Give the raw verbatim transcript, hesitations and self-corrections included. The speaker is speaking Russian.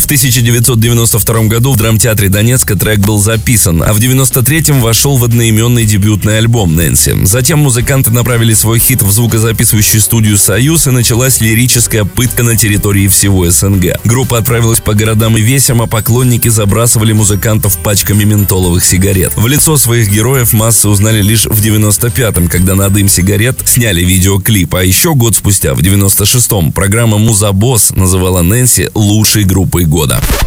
В тысяча девятьсот девяносто втором году в драмтеатре Донецка трек был записан, а в девяносто третьем вошел в одноименный дебютный альбом Нэнси. Затем музыканты направили свой хит в звукозаписывающую студию «Союз», и началась лирическая пытка на территории всего СНГ. Группа отправилась по городам и весям, а поклонники забрасывали музыкантов пачками ментоловых сигарет. В лицо своих героев массы узнали лишь в девяносто пятом, когда на «Дым сигарет» сняли видеоклип, а еще год спустя, в девяносто шестом, программа «Музабосс» называла Нэнси лучшей группой года.